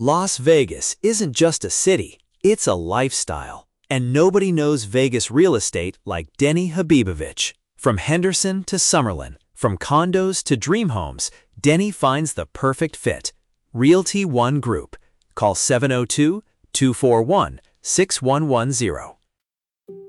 Las Vegas isn't just a city, it's a lifestyle. And nobody knows Vegas real estate like Denny Habibovich. From Henderson to Summerlin, from condos to dream homes, Denny finds the perfect fit. Realty One Group. Call 702-241-6110.